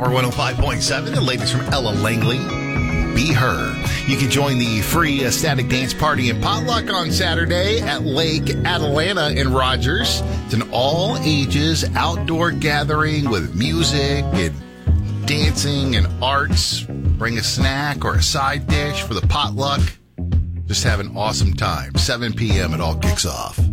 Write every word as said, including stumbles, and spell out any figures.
Power one oh five point seven. The ladies from Ella Langley. Be Her. You can join the free uh, Static Dance Party and Potluck on Saturday at Lake Atalanta in Rogers. It's an all-ages outdoor gathering with music and dancing and arts. Bring a snack or a side dish for the potluck. Just have an awesome time. seven p.m. it all kicks off.